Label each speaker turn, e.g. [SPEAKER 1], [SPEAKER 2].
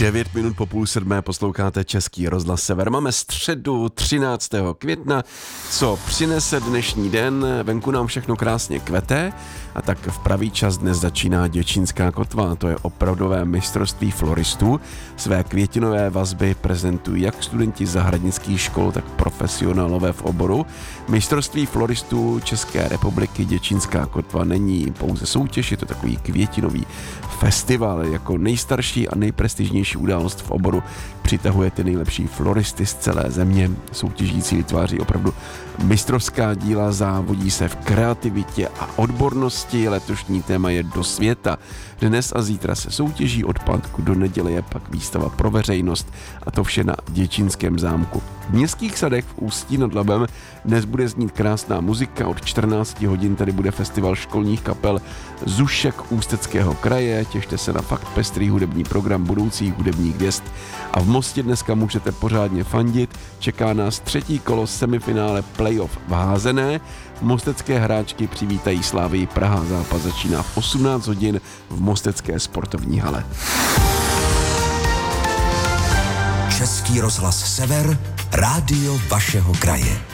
[SPEAKER 1] 9 minut po 6:30 posloucháte Český rozhlas Sever. Máme středu 13. května, co přinese dnešní den. Venku nám všechno krásně kvete a tak v pravý čas dnes začíná Děčínská kotva. To je opravdové mistrovství floristů. Své květinové vazby prezentují jak studenti zahradnických škol, tak profesionálové v oboru. Mistrovství floristů České republiky Děčínská kotva není pouze soutěž, je to takový květinový festival. Jako nejstarší a nejprestižnější událost v oboru přitahuje ty nejlepší floristy z celé země. Soutěžící vytváří opravdu mistrovská díla, závodí se v kreativitě a odbornosti. Letošní téma je do světa. Dnes a zítra se soutěží, od pátku do neděle je pak výstava pro veřejnost a to vše na Děčínském zámku. V Městských sadech v Ústí nad Labem dnes bude znít krásná muzika. Od 14 hodin tady bude festival školních kapel Zušek Ústeckého kraje. Těšte se na fakt pestrý hudební program budoucích hudebních hvězd. A v Mostě dneska můžete pořádně fandit. Čeká nás třetí kolo semifinále playoff v házené. Mostecké hráčky přivítají Slavii Praha. Zápas začíná v 18 hodin v Mostecké sportovní hale.
[SPEAKER 2] Český rozhlas Sever, rádio vašeho kraje.